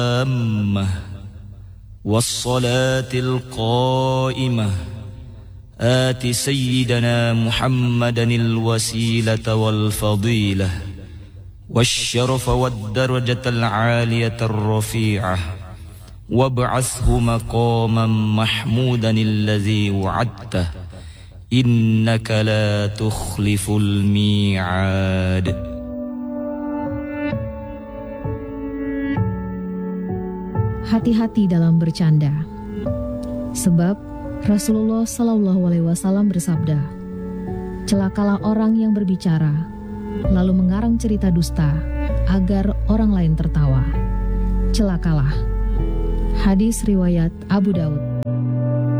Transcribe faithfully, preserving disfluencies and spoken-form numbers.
التامة والصلاة القائمة آت سيدنا محمدا الوسيلة والفضيلة والشرف والدرجة العالية الرفيعة وابعثه مقاما محمودا الذي وعدته إنك لا تخلف الميعاد. Hati-hati dalam bercanda, sebab Rasulullah Shallallahu Alaihi Wasallam bersabda, celakalah orang yang berbicara lalu mengarang cerita dusta agar orang lain tertawa. Celakalah. Hadis riwayat Abu Daud.